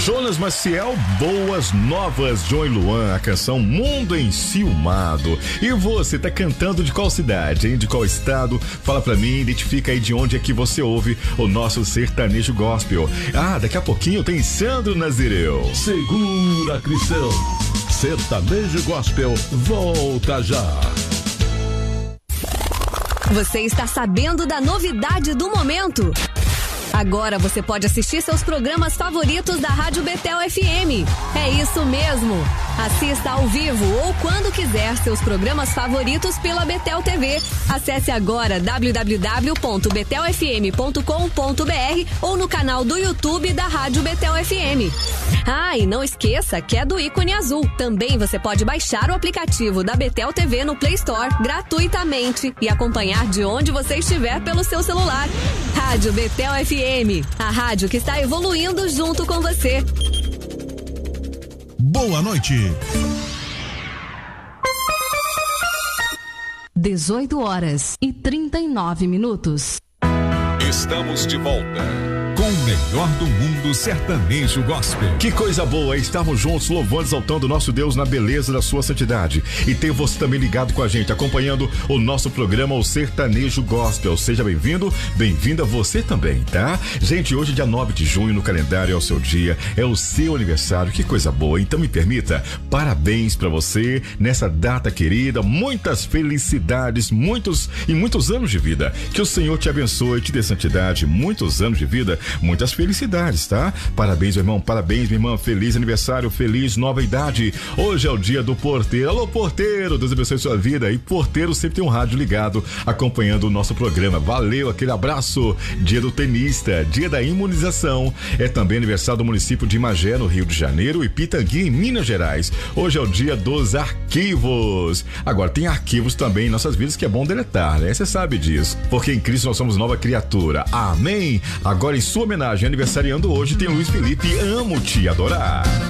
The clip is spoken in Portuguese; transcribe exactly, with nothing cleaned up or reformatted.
Jonas Maciel, Boas Novas, John e Luan, a canção Mundo Enciumado. E você tá cantando de qual cidade, hein? De qual estado? Fala pra mim, identifica aí de onde é que você ouve o nosso sertanejo gospel. Ah, daqui a pouquinho tem Sandro Nazireu. Segura, Cristão. Sertanejo gospel volta já. Você está sabendo da novidade do momento? Agora você pode assistir seus programas favoritos da Rádio Betel F M. É isso mesmo. Assista ao vivo ou quando quiser seus programas favoritos pela Betel T V. Acesse agora w w w ponto betel f m ponto com ponto b r ou no canal do YouTube da Rádio Betel F M. Ah, e não esqueça que é do ícone azul. Também você pode baixar o aplicativo da Betel T V no Play Store gratuitamente e acompanhar de onde você estiver pelo seu celular. Rádio Betel F M, a rádio que está evoluindo junto com você. Boa noite. dezoito horas e trinta e nove minutos. Estamos de volta com o melhor do mundo sertanejo gospel. Que coisa boa, estarmos juntos louvando e exaltando nosso Deus na beleza da sua santidade. E tem você também ligado com a gente, acompanhando o nosso programa, o Sertanejo Gospel. Seja bem-vindo, bem-vinda você também, tá? Gente, hoje dia nove de junho, no calendário é o seu dia, é o seu aniversário, que coisa boa. Então me permita, parabéns pra você nessa data querida, muitas felicidades, muitos e muitos anos de vida. Que o Senhor te abençoe, te dê santidade, muitos anos de vida, muitas felicidades, tá? Parabéns, meu irmão, parabéns, minha irmã, feliz aniversário, feliz nova idade. Hoje é o dia do porteiro. Alô, porteiro, Deus abençoe sua vida. E porteiro sempre tem um rádio ligado, acompanhando o nosso programa. Valeu, aquele abraço. Dia do tenista, dia da imunização. É também aniversário do município de Magé, no Rio de Janeiro, e Pitangui, em Minas Gerais. Hoje é o dia dos arquivos. Agora, tem arquivos também em nossas vidas que é bom deletar, né? Você sabe disso. Porque em Cristo nós somos nova criatura. Amém? Agora, em sua homenagem, aniversariando hoje, tem Luiz Felipe, Amo Te Adorar.